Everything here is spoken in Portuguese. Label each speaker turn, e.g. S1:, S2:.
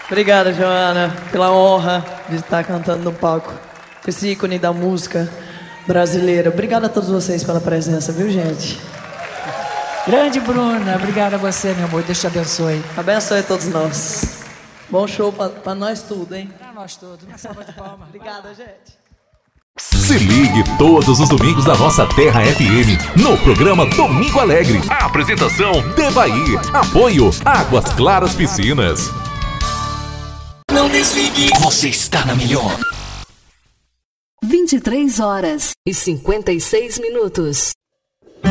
S1: Obrigada, Joana, pela honra de estar cantando no palco. Esse ícone da música brasileira. Obrigada a todos vocês pela presença, viu, gente?
S2: Grande Bruna, obrigada a você, meu amor. Deus te abençoe.
S1: Abençoe a todos nós. Bom show pra nós tudo, hein?
S2: Pra nós todos. Uma salva de palmas.
S1: Obrigada, gente.
S3: Se ligue todos os domingos da nossa Terra FM, no programa Domingo Alegre. A apresentação Devaí. Apoio Águas Claras Piscinas.
S4: Não desligue. Você está na melhor.
S5: 23 horas e 56 minutos.